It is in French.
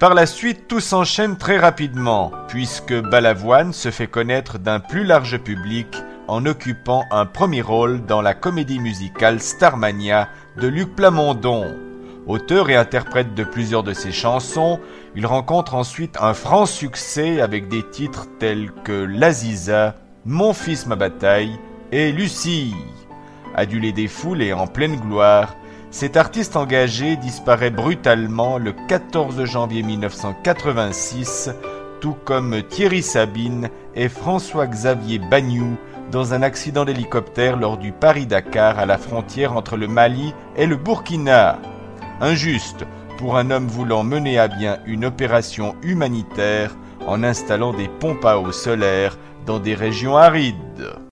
Par la suite, tout s'enchaîne très rapidement, puisque Balavoine se fait connaître d'un plus large public en occupant un premier rôle dans la comédie musicale Starmania de Luc Plamondon. Auteur et interprète de plusieurs de ses chansons, il rencontre ensuite un franc succès avec des titres tels que L'Aziza, Mon fils ma bataille et Lucie. Adulé des foules et en pleine gloire, cet artiste engagé disparaît brutalement le 14 janvier 1986, tout comme Thierry Sabine et François-Xavier Bagnoud dans un accident d'hélicoptère lors du Paris-Dakar à la frontière entre le Mali et le Burkina. Injuste pour un homme voulant mener à bien une opération humanitaire en installant des pompes à eau solaire dans des régions arides.